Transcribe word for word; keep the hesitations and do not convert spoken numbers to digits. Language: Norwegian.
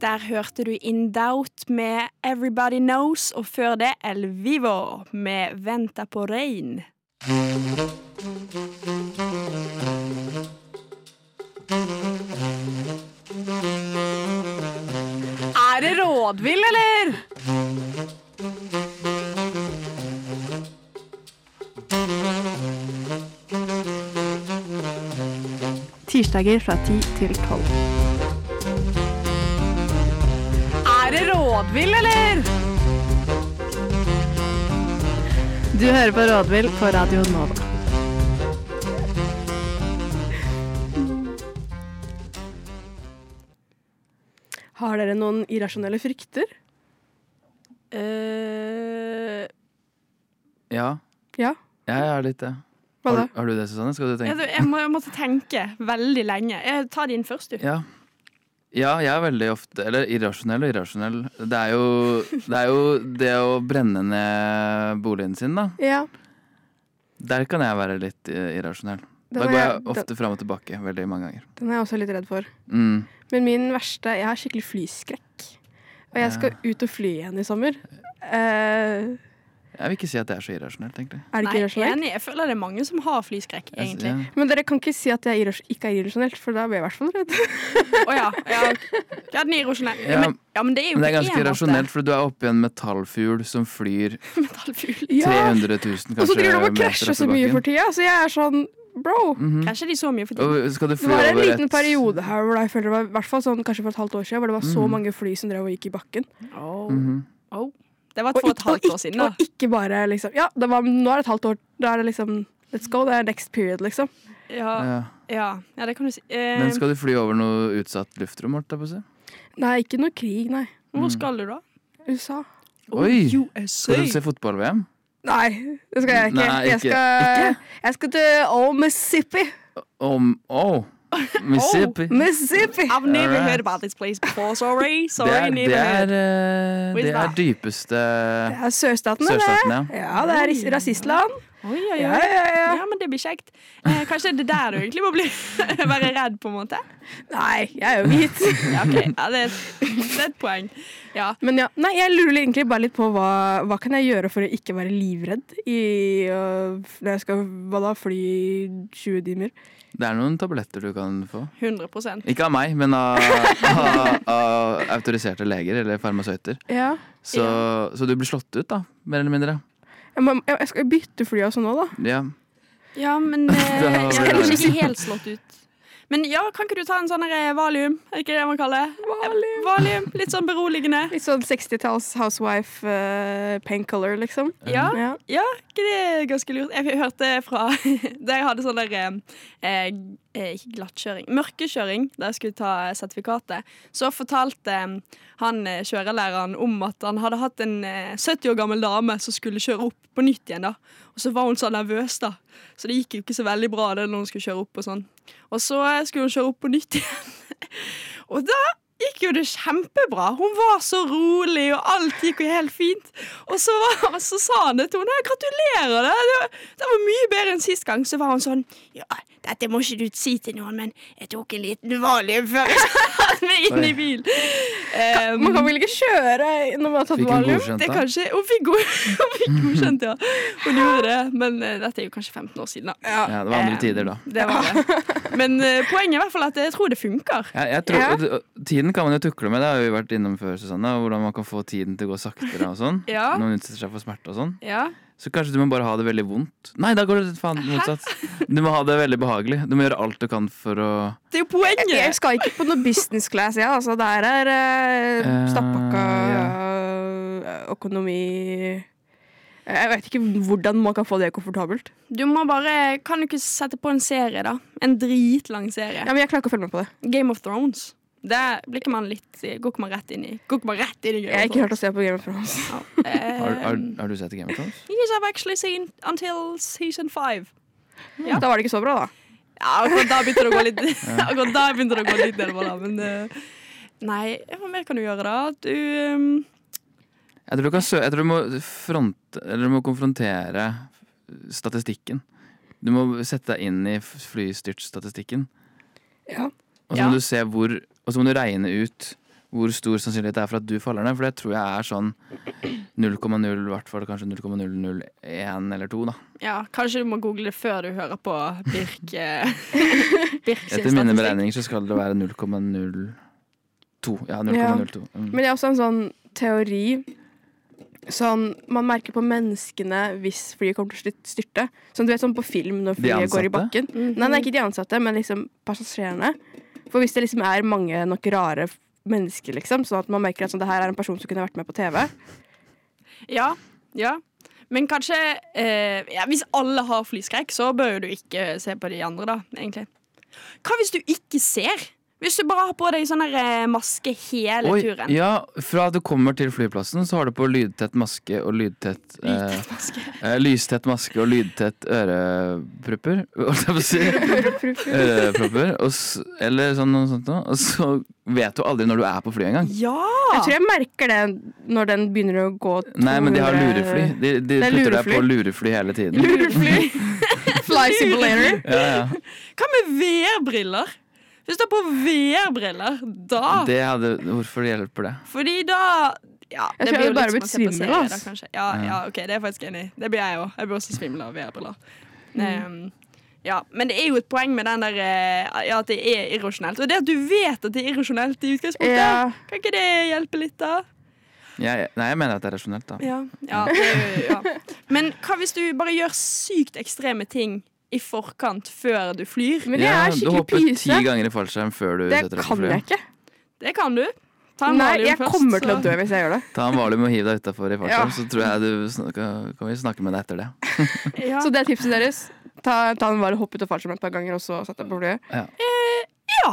Der hørte du In Doubt med Everybody Knows, og før det El Vivo med Venta på regn. Er det rådvill, eller? Tirsdager fra ti til tolv. Er det rådvill, eller? Du hører på Rådvill på Radio Nova. Har dere noen irrasjonelle frykter? Uh, Ja, Ja? jeg har litt det. Hva Har, da? har du det, Susanne? Skal du jeg, tenke? jeg, må, jeg måtte tenke veldig lenge. Jeg tar din først, du. Ja. Ja, jeg er veldig ofte Eller irrasjonell og irrasjonell. Det er jo det, er jo det å brenne ned boligen sin, da. Ja. Der kan jeg være litt eh, irrasjonell. Den Da er går jeg jeg- ofte fram og tilbake veldig mange ganger. Den er jeg også litt redd for. Mm. Men min verste, jeg har skikkelig flyskrekk. Og jeg skal ut og fly igjen i sommer. Eh, Jeg vil ikke si at det er så irrasjonelt, egentlig. er det Nei, ikke irrasjonelt? enig. Jeg føler det er mange som har flyskrekk, Jeg- egentlig. ja. Men dere kan ikke si at jeg er irras- ikke er irrasjonelt, for da blir jeg i hvert fall redd. Å ja. Ja, ja, den er irrasjonell. Ja, men, ja, men det er jo Men det er ikke ganske en irrasjonelt, for du er oppi en metallfugl som flyr metallfugl. Ja. tre hundre tusen, Og så kanskje driver de og meter krasjer opp i så mye bakken. for tida, så jeg er sånn, bro. Mhm. Kanskje de så mye for tiden. Og skal du Det fly var en over liten et periode her hvor jeg føler det var, i hvert fall sånn, kanskje for et halvt år siden, hvor det var så Mhm. mange fly som drev og gikk i bakken. Oh. Mhm. Oh. Det var Og for et ikke, og, halvt år ikke, siden, da. og ikke bare liksom, ja, det var, nå er det et halvt år, da er det liksom, let's go, det er next period, liksom. Ja, Ja. ja. ja, det kan du si. Eh, Men skal du fly over noe utsatt luftrom, holdt jeg på å si? Nei, ikke noe krig, nei. Hvor skal du, da? U S A. Oi! U S A. Skal du se fotball-V M? Nei, det skal jeg ikke. Nei, jeg, ikke- skal, jeg skal til oh, Mississippi. Om Å! Mississippi. Mississippi. I've never Alright. heard about this place before, sorry. Det Sorry, er, det never er, heard. eh, Where's det er that? dypeste Det er sørstaten, det. Sørstaten, ja. Ja, det er ris- rasistland. Oi, oi, oi. Ja, ja, ja. Ja, men det blir kjekt. Eh, kanskje det er der du egentlig må bli være redd, på en måte? Nei, jeg er jo hvit. Ja, ok. Ja, det, er et, det er et poeng. Ja. Men ja, nei, jeg lurer egentlig bare litt på hva, hva kan jeg gjøre for å ikke være livredd i, øh, når jeg skal hva da, fly i tjue timer. Det er noen tabletter du kan få. hundre prosent. Ikke av meg, men av, av, av autoriserte leger eller farmasøyter. Ja. Så, så du blir slått ut, da, mer eller mindre. Jeg, må, jeg jeg skal bytte fly og sånn nå, da. Ja. Ja, men eh, Da har vi jeg er det. kanskje ikke helt slått ut. Men ja, kan ikke du ta en sånn her, eh, valium? Er ikke det man kaller det? Valium. Valium. Litt sånn beroligende. Litt sånn sekstitalls housewife uh, painkiller, liksom. Ja, Ja. ja, ikke det er ganske lurt. Jeg hørte fra da jeg hadde sånn der eh, eh, ikke glattkjøring, mørkekjøring, da jeg skulle ta sertifikatet, så fortalte eh, han eh, kjørelæreren om at han hadde hatt en eh, sytti år gammel dame som skulle kjøre opp på nytt igjen, da. Og så var hun så nervøs, da. Så det gikk jo ikke så veldig bra det når hun skulle kjøre opp og sånn. Og så eh, skulle hun kjøre opp på nytt igjen. Og da gikk jo det kjempebra. Hun var så rolig, og alt gikk jo helt fint. Og så, var, så sa han det til henne. Gratulerer, det, det, var, det var mye bedre enn sist gang. Så var hun sånn, ja, dette må ikke du si til noen, men jeg tok en liten valium før jeg satt meg inn i bil. Um, Man kan vel ikke kjøre når man har tatt Fikk hun valium? godkjent, det da? kanskje, hun fikk god- hun fikk godkjent, ja. Hun gjorde det, men uh, dette er jo kanskje femten år siden, da. Ja, det var andre Eh, tider, da. Det var det. Men uh, poenget er i hvert fall at jeg tror det funker. Ja, jeg tror, Ja. Tiden kan man jo tukle med, det har vi vært innom før, Susanne. Hvordan man kan få tiden til å gå saktere og sånn. Ja. Når man utsetter seg for smerte og sånn. Ja. Så kanskje du må bare ha det veldig vondt. Nei, da går det faen motsatt. Du må ha det veldig behagelig. Du må gjøre alt du kan for å Det er jo poenget. Jeg skal ikke på noe business class, ja. Altså, der er uh, Eh, stappakka ja. øh, økonomi. Jeg vet ikke hvordan man kan få det komfortabelt. Du må bare, kan du ikke sette på en serie, da? En dritlang serie. Ja, men jeg klarer ikke å følge med på det. Game of Thrones. Der blir ikke man litt Går ikke man rett inn i Går ikke man rett inn i Game Jeg har of ikke hørt å se på Game of Thrones. Thrones. Ja. Har, har, Um, har du sett Game of Thrones? Yes, I've actually seen until season five. Ja. Da var det ikke så bra, da. Ja, akkurat da begynte det å gå litt Akkurat da begynte det å gå litt nedover, da. Men uh, nei, hva mer kan du gjøre, da? Du um, Jeg tror du, kan sø jeg tror du må fronte Eller du må konfrontere statistikken. Du må sette deg inn i flystyrtstatistikken. Ja. Og så Ja. må du se hvor Og så må du regne ut hvor stor sannsynlighet det er for at du faller ned, for det tror jeg er sånn null komma null, i hvert fall kanskje null komma null null en eller to da. Ja, kanskje du må google det før du hører på Birk, eh, Birk sin Etter mine statistikk. beregninger så skal det være null komma null to. Ja, null komma null to. Mm. Men det er også en sånn teori sånn, man merker på menneskene hvis flyet kommer til å styrte. Sånn, du vet sånn på film når De flyet går i ansatte? bakken. Mhm. Nei, nei, ikke de ansatte, men liksom passasjerene. For hvis det liksom er mange nok rare mennesker, liksom, sånn at man merker at sånn, det her er en person som kunne vært med på T V. Ja, ja. Men kanskje eh, ja, hvis alle har flyskrekk, så bør jo du ikke se på de andre, da, egentlig. Hva hvis du ikke ser? Hvis du bare har på deg sånn her, eh, maske hele Oi, turen. ja, fra du kommer til flyplassen så har du på lydtett maske og lydtett eh, Lydtett maske. eh, lystett maske og lydtett ørepropper. Holdt jeg på å si. Ørepropper. Og s- Eller sånn noe sånt noe. Og så vet du aldri når du er på flyet engang. Ja! Jeg tror jeg merker det når den begynner å gå to hundre Nei, men de har lurefly. De, de Det er putter deg lurefly. på lurefly hele tiden. Lurefly. Fly simulator. Ja, ja. Hva med V R-briller? Hvis du har på V R-briller, da Det hadde, hvorfor hjelper det? Fordi da ja, Jeg tror blir jeg jo bare litt blitt som å se på svimmel, serier, ass. da, kanskje. Ja, ja, ok, det er jeg faktisk enig i. Det blir jeg òg. Jeg blir også svimmel av V R-briller. Um, ja, men det er jo et poeng med den der eh, ja, at det er irrasjonelt. Og det at du vet at det er irrasjonelt i utgangspunktet, Ja. kan ikke det hjelpe litt, da? Jeg, nei, jeg mener at det er rasjonelt, da. Ja, ja, det, ja. Men hva hvis du bare gjør sykt ekstreme ting i forkant før du flyr? Men det Ja, er du skikkelig hopper pyse. ti ganger i fallskjerm før du Det setter deg på kan jeg flyet. ikke. Det kan du. Ta en Nei, valium jeg først, kommer til å så- dø hvis jeg gjør det. Ta en valium og hiv deg utafor i fallskjerm, Ja. så tror jeg du snakker, kan vi snakke med deg etter det. Ja. Så det er tipset deres. Ta, ta en vare, hopp ut av fallskjermen et par ganger, og så sett deg på flyet.